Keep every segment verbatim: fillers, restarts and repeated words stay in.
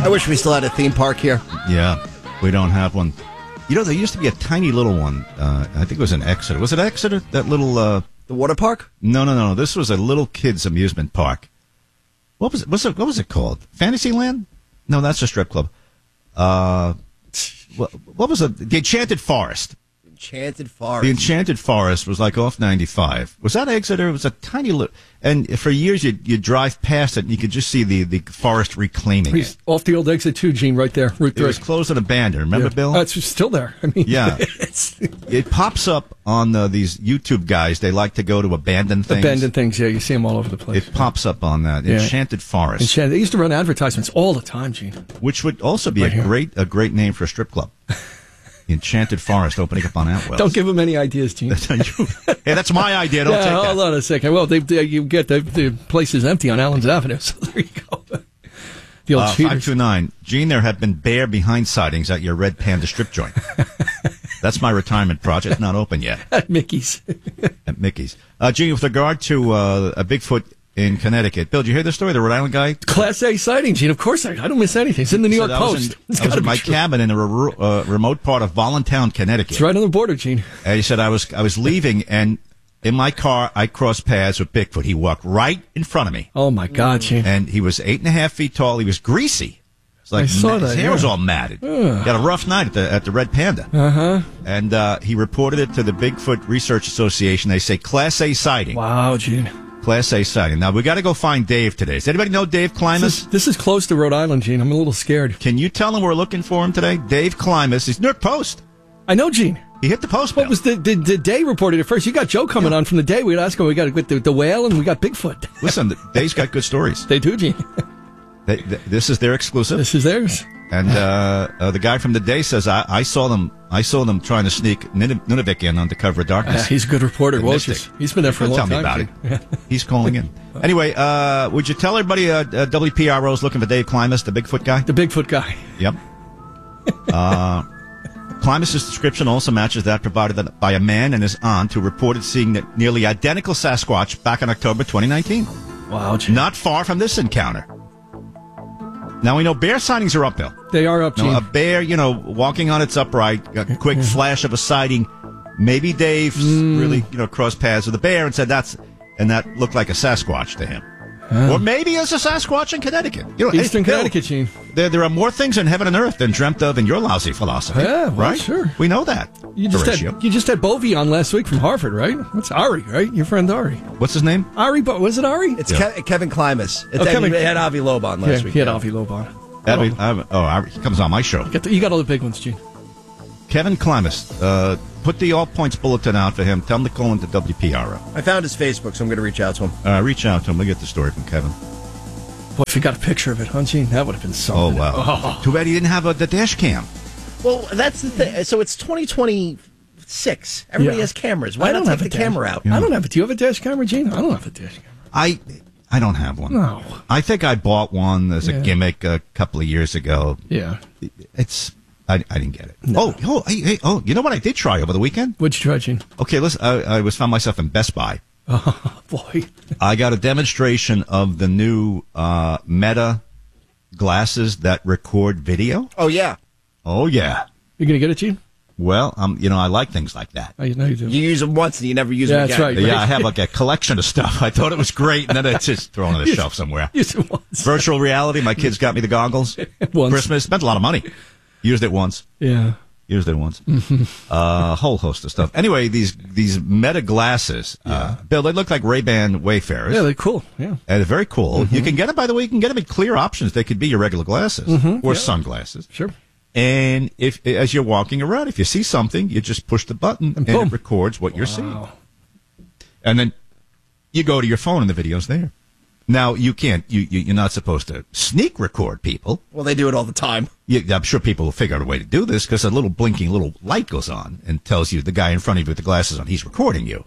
I wish we still had a theme park here. Yeah, we don't have one. You know, there used to be a tiny little one. Uh, I think it was in Exeter. Was it Exeter? That little... Uh, the water park? No, no, no. This was a little kids' amusement park. What was it? What's it what was it called? Fantasyland? No, that's a strip club. Uh, what, what was it? The Enchanted Forest. Enchanted Forest. The Enchanted Forest was like off ninety-five. Was that Exeter? It was a tiny little... And for years, you'd, you'd drive past it, and you could just see the, the forest reclaiming He's it. Off the old exit, too, Gene, right there. Route It was three. closed and abandoned. Remember, Yeah. Bill? Uh, it's still there. I mean, Yeah. it's It pops up on uh, these YouTube guys. They like to go to abandoned things. abandoned things. Yeah, you see them all over the place. It pops up on that. Yeah. Enchanted Forest. Enchanted. They used to run advertisements all the time, Gene. Which would also be Right a here. great a great name for a strip club. The Enchanted Forest opening up on Atwell. Don't give them any ideas, Gene. Hey, that's my idea. Don't yeah, take that. hold on a second. Well, they, they, you get the, the place is empty on Allen's Avenue, so there you go. The old Uh, cheaters. five two nine. Gene, there have been bear behind sightings at your Red Panda strip joint. That's my retirement project. It's not open yet. At Mickey's. At Mickey's. Uh, Gene, with regard to uh, a Bigfoot in Connecticut. Bill, did you hear the story? The Rhode Island guy? Class A sighting, Gene. Of course, I, I don't miss anything. It's in the New York So I was Post. in- It's I was gotta in be my true. cabin in a re- uh, remote part of Voluntown, Connecticut. It's right on the border, Gene. And he said I was I was leaving, and in my car I crossed paths with Bigfoot. He walked right in front of me, Oh, my God, Gene. and he was eight and a half feet tall. He was greasy. It's like I saw ma- his that, hair yeah. was all matted. He had a rough night at the at the Red Panda. Uh-huh. And uh, he reported it to the Bigfoot Research Association. They say Class A sighting. Wow, Gene. Class A sighting. Now we got to go find Dave today. Does anybody know Dave Klimas? This is, this is close to Rhode Island, Gene. I'm a little scared. Can you tell him we're looking for him today? Dave Klimas. He's New York Post. I know, Gene. He hit the post. What Bill. was the, the the day reported it first? You got Joe coming on from the day. We'd ask him. We got with the, the whale and we got Bigfoot. Listen, Dave's got good stories. They do, Gene. They, th- this is their exclusive. This is theirs. And uh, uh, the guy from the day says, I, I saw them I saw them trying to sneak Nunavik Nunavik in under cover of Uh, darkness. he's a good reporter. The Wojciech. mystic. He's been there for a Don't long tell time. me about Gene. it. He's calling in. Anyway, uh, would you tell everybody uh, uh, W P R O is looking for Dave Klimas, the Bigfoot guy? The Bigfoot guy. Yep. uh, Klimas' description also matches that provided by a man and his aunt who reported seeing the nearly identical Sasquatch back in October twenty nineteen. Wow, Gene. Not far from this encounter. Now we know bear sightings are uphill. They are up, Gene. No, a bear, you know, walking on its upright, a quick flash of a sighting. Maybe Dave Mm. really, you know, crossed paths with a bear and said that's, and that looked like a Sasquatch to him. Or maybe it's a Sasquatch in Connecticut. You know, Eastern hey, Bill, Connecticut, Gene. There, there are more things in heaven and earth than dreamt of in your lousy philosophy. Yeah, well, right? sure. We know that. You just Horatio. had you just had Bovey on last week from Harvard, right? What's Ari, right? Your friend Ari. What's his name? Ari, but was it Ari? It's Yeah. Ke- Kevin Klimas. It's Oh, Kevin- He had Avi Loeb on last yeah, week. he had Avi Loeb on. That'd be- I- oh, I- he comes on my show. You got, the, you got all the big ones, Gene. Kevin Klimas. Uh, put the all points bulletin out for him. Tell him to call into W P R O. I found his Facebook, so I'm going to reach out to him. Uh, reach out to him. We'll get the story from Kevin. Boy, if you got a picture of it, huh, Gene? That would have been Oh, something. wow. Too bad he didn't have a, the dash cam. Well, that's the thing. So it's twenty twenty-six. Everybody Yeah. has cameras. Why I not don't take have the a dash- camera out? I don't have it. Do you have a dash camera, Gene? I don't have a dash camera. I I don't have one. No. I think I bought one as a Yeah. gimmick a couple of years ago. Yeah. It's I, I didn't get it. Oh, oh, hey, hey, oh, you know what I did try over the weekend? What'd you try, Gene? Okay, listen, I, I was found myself in Best Buy. Oh, boy. I got a demonstration of the new uh, Meta glasses that record video. Oh, yeah. Oh yeah. You going to get it, Gene? Well, um, you know, I like things like that. I know you do. You use them once and you never use Yeah, them that's again. right. Yeah, I have like a collection of stuff. I thought it was great, and then it's just thrown on the shelf somewhere. Use it once. Virtual reality. My kids got me the goggles. Once. Christmas. Spent a lot of money. Used it once. Yeah. Used it once. A uh, whole host of stuff. Anyway, these these Meta glasses, uh, Bill, they look like Ray-Ban Wayfarers. Yeah, they're cool. Yeah. And they're very cool. You can get them, by the way, you can get them in clear options. They could be your regular glasses or sunglasses. Sure. And if as you're walking around, if you see something, you just push the button and, boom. it records what you're seeing. Wow. And then you go to your phone and the video's there. Now, you can't, you, you, you're not supposed to sneak record people. Well, they do it all the time. You, I'm sure people will figure out a way to do this because a little blinking little light goes on and tells you the guy in front of you with the glasses on, he's recording you.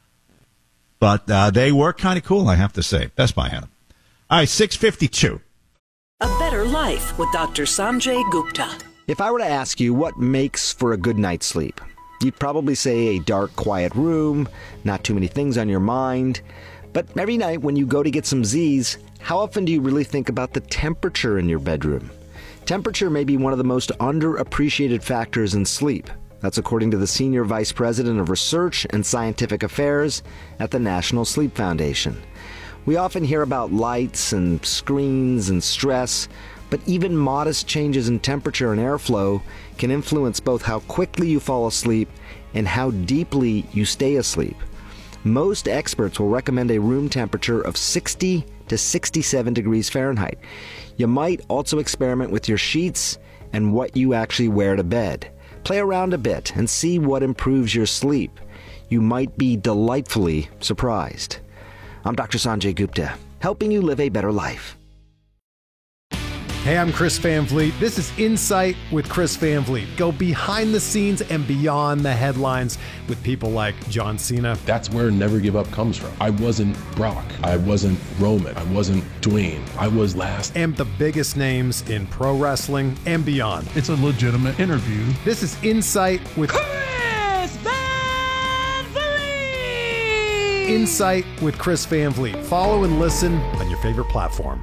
But uh, they were kind of cool, I have to say. Best Buy had them. All right, six fifty-two. A Better Life with Doctor Sanjay Gupta. If I were to ask you what makes for a good night's sleep, you'd probably say a dark, quiet room, not too many things on your mind. But every night when you go to get some Z's, how often do you really think about the temperature in your bedroom? Temperature may be one of the most underappreciated factors in sleep. That's according to the Senior Vice President of Research and Scientific Affairs at the National Sleep Foundation. We often hear about lights and screens and stress, but even modest changes in temperature and airflow can influence both how quickly you fall asleep and how deeply you stay asleep. Most experts will recommend a room temperature of sixty to sixty-seven degrees Fahrenheit. You might also experiment with your sheets and what you actually wear to bed. Play around a bit and see what improves your sleep. You might be delightfully surprised. I'm Doctor Sanjay Gupta, helping you live a better life. Hey, I'm Chris Van Vliet. This is Insight with Chris Van Vliet. Go behind the scenes and beyond the headlines with people like John Cena. That's where Never Give Up comes from. I wasn't Brock. I wasn't Roman. I wasn't Dwayne. I was last. And the biggest names in pro wrestling and beyond. It's a legitimate interview. This is Insight with Chris Van Vliet. Insight with Chris Van Vliet. Follow and listen on your favorite platform.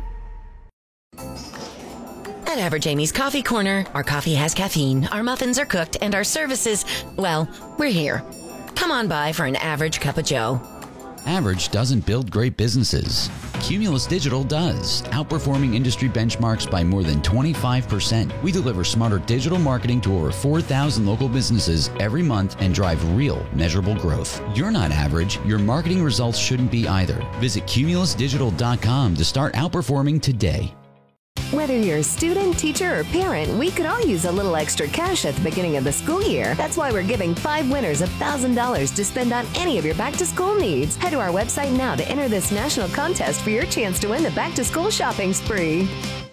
At Average Amy's Coffee Corner, our coffee has caffeine, our muffins are cooked, and our services, well, we're here. Come on by for an average cup of joe. Average doesn't build great businesses. Cumulus Digital does, outperforming industry benchmarks by more than twenty-five percent. We deliver smarter digital marketing to over four thousand local businesses every month and drive real, measurable growth. You're not average. Your marketing results shouldn't be either. Visit cumulus digital dot com to start outperforming today. Whether you're a student, teacher, or parent, we could all use a little extra cash at the beginning of the school year. That's why we're giving five winners one thousand dollars to spend on any of your back-to-school needs. Head to our website now to enter this national contest for your chance to win the back-to-school shopping spree.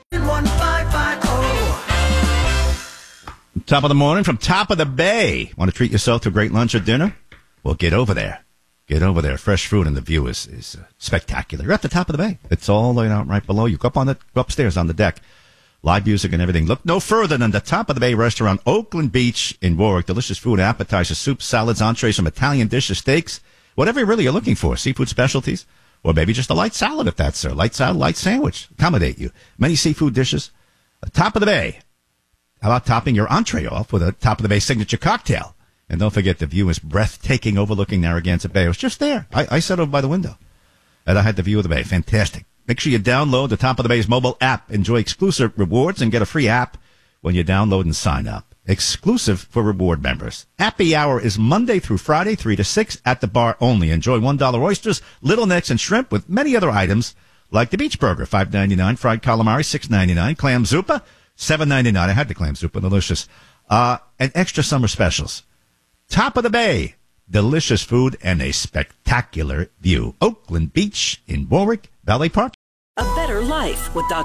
Top of the morning from Top of the Bay. Want to treat yourself to a great lunch or dinner? Well, get over there. Get over there. Fresh fruit, and the view is, is uh, spectacular. You're at the top of the bay. It's all laid out right below you. Go up on the go upstairs on the deck. Live music and everything. Look no further than the Top of the Bay restaurant, Oakland Beach in Warwick. Delicious food, appetizers, soups, salads, entrees, some Italian dishes, steaks, whatever really you're looking for. Seafood specialties, or maybe just a light salad if that's a light salad, light sandwich. Accommodate you. Many seafood dishes. The Top of the Bay. How about topping your entree off with a Top of the Bay signature cocktail? And don't forget, the view is breathtaking, overlooking Narragansett Bay. I was just there. I, I sat over by the window, and I had the view of the bay. Fantastic. Make sure you download the Top of the Bay's mobile app. Enjoy exclusive rewards and get a free app when you download and sign up. Exclusive for reward members. Happy Hour is Monday through Friday, three to six, at the bar only. Enjoy one dollar oysters, Little Necks, and shrimp with many other items like the beach burger, five ninety-nine, fried calamari, six ninety-nine, clam zuppa, seven ninety-nine. I had the clam zuppa, delicious. Uh, and extra summer specials. Top of the Bay, delicious food and a spectacular view. Oakland Beach in Warwick, Valley Park. A better life with Doctor